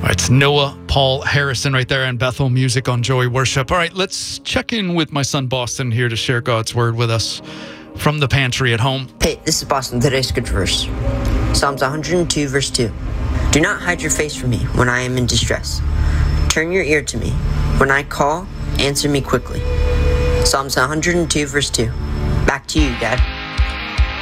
It's Noah Paul Harrison right there, and Bethel Music on Joy Worship. All right, let's check in with my son Boston here to share God's word with us from the pantry at home. Hey, this is Boston. Today's scripture verse, Psalms 102, verse 2. Do not hide your face from me when I am in distress. Turn your ear to me. When I call, answer me quickly. Psalms 102, verse 2. Back to you, Dad.